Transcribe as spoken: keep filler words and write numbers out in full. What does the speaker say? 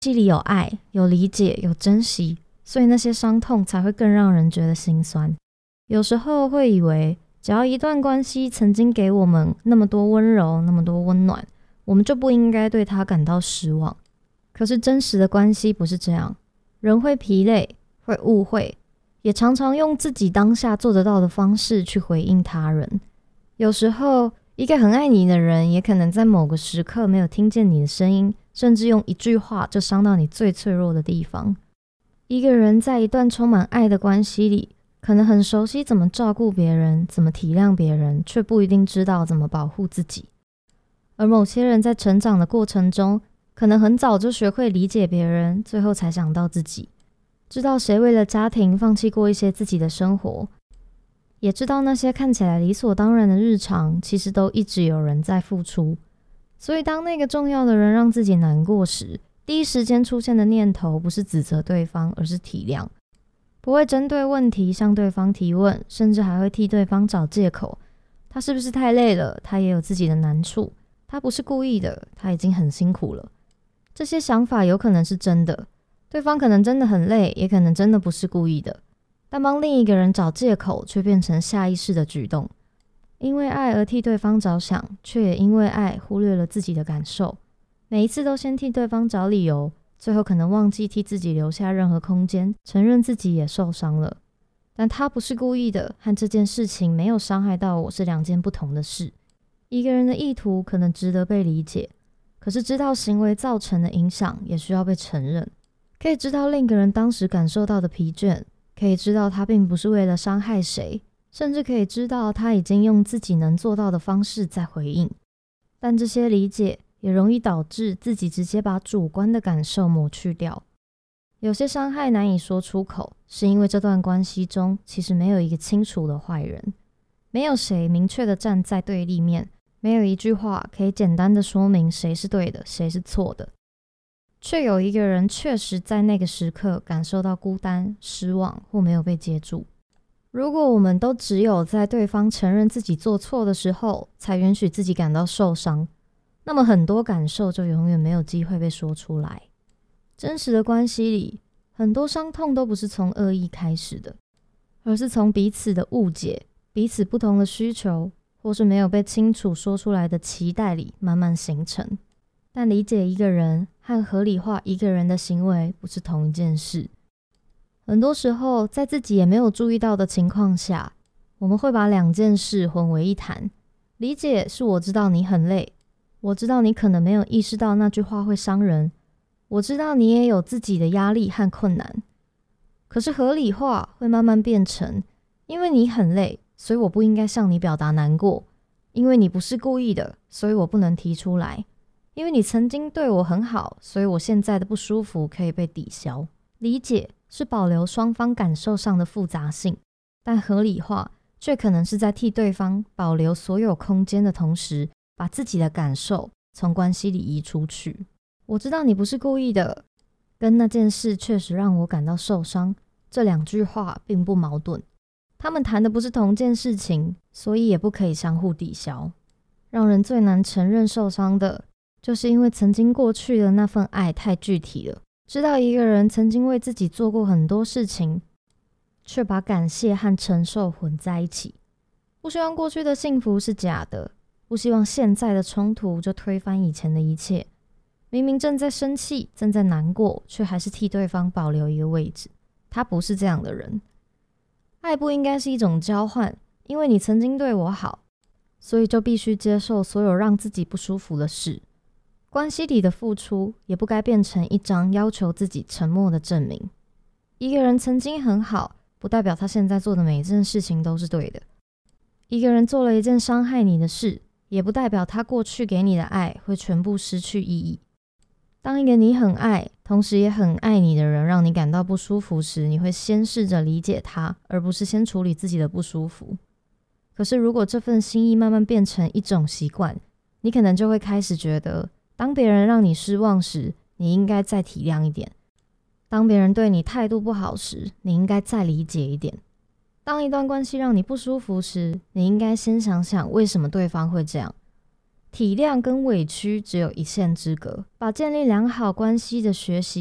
戏里有爱，有理解，有珍惜，所以那些伤痛才会更让人觉得心酸。有时候会以为，只要一段关系曾经给我们那么多温柔，那么多温暖，我们就不应该对它感到失望。可是真实的关系不是这样，人会疲累，会误会，也常常用自己当下做得到的方式去回应他人。有时候一个很爱你的人，也可能在某个时刻没有听见你的声音，甚至用一句话就伤到你最脆弱的地方。一个人在一段充满爱的关系里，可能很熟悉怎么照顾别人，怎么体谅别人，却不一定知道怎么保护自己。而某些人在成长的过程中，可能很早就学会理解别人，最后才想到自己，知道谁为了家庭放弃过一些自己的生活，也知道那些看起来理所当然的日常，其实都一直有人在付出。所以当那个重要的人让自己难过时，第一时间出现的念头不是指责对方，而是体谅。不会针对问题向对方提问，甚至还会替对方找借口。他是不是太累了？他也有自己的难处。他不是故意的，他已经很辛苦了。这些想法有可能是真的，对方可能真的很累，也可能真的不是故意的。但帮另一个人找借口，却变成下意识的举动。因为爱而替对方着想，却也因为爱忽略了自己的感受。每一次都先替对方找理由，最后可能忘记替自己留下任何空间，承认自己也受伤了。但他不是故意的，和这件事情没有伤害到我是两件不同的事。一个人的意图可能值得被理解，可是知道行为造成的影响也需要被承认。可以知道另一个人当时感受到的疲倦，可以知道他并不是为了伤害谁，甚至可以知道他已经用自己能做到的方式在回应。但这些理解也容易导致自己直接把主观的感受抹去掉。有些伤害难以说出口，是因为这段关系中其实没有一个清楚的坏人，没有谁明确的站在对立面，没有一句话可以简单的说明谁是对的，谁是错的。却有一个人确实在那个时刻感受到孤单、失望或没有被接住。如果我们都只有在对方承认自己做错的时候，才允许自己感到受伤，那么很多感受就永远没有机会被说出来。真实的关系里，很多伤痛都不是从恶意开始的，而是从彼此的误解、彼此不同的需求，或是没有被清楚说出来的期待里慢慢形成。但理解一个人和合理化一个人的行为不是同一件事。很多时候，在自己也没有注意到的情况下，我们会把两件事混为一谈。理解是我知道你很累，我知道你可能没有意识到那句话会伤人，我知道你也有自己的压力和困难。可是合理化会慢慢变成，因为你很累，所以我不应该向你表达难过，因为你不是故意的，所以我不能提出来，因为你曾经对我很好，所以我现在的不舒服可以被抵消。理解是保留双方感受上的复杂性，但合理化却可能是在替对方保留所有空间的同时，把自己的感受从关系里移出去。我知道你不是故意的，跟那件事确实让我感到受伤，这两句话并不矛盾，他们谈的不是同件事情，所以也不可以相互抵消。让人最难承认受伤的，就是因为曾经过去的那份爱太具体了，知道一个人曾经为自己做过很多事情，却把感谢和承受混在一起。不希望过去的幸福是假的，不希望现在的冲突就推翻以前的一切。明明正在生气，正在难过，却还是替对方保留一个位置。他不是这样的人。爱不应该是一种交换，因为你曾经对我好，所以就必须接受所有让自己不舒服的事。关系里的付出也不该变成一张要求自己沉默的证明。一个人曾经很好，不代表他现在做的每一件事情都是对的。一个人做了一件伤害你的事，也不代表他过去给你的爱会全部失去意义。当一个你很爱，同时也很爱你的人让你感到不舒服时，你会先试着理解他，而不是先处理自己的不舒服。可是如果这份心意慢慢变成一种习惯，你可能就会开始觉得，当别人让你失望时，你应该再体谅一点；当别人对你态度不好时，你应该再理解一点；当一段关系让你不舒服时，你应该先想想为什么对方会这样。 体谅跟委屈只有一线之隔，把建立良好关系的学习